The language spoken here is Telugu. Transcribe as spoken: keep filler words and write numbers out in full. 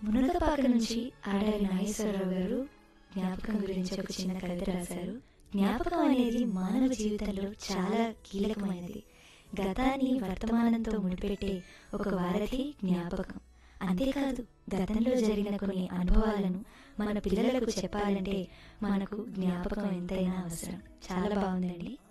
మునగపాక నుంచి ఆడారి నాగేశ్వరరావు గారు జ్ఞాపకం గురించి ఒక చిన్న కవిత రాశారు. జ్ఞాపకం అనేది మానవ జీవితంలో చాలా కీలకమైనది. గతాన్ని వర్తమానంతో ముడిపెట్టే ఒక వారధి జ్ఞాపకం. అంతేకాదు, గతంలో జరిగిన కొన్ని అనుభవాలను మన పిల్లలకు చెప్పాలంటే మనకు జ్ఞాపకం ఎంతైనా అవసరం. చాలా బాగుందండి.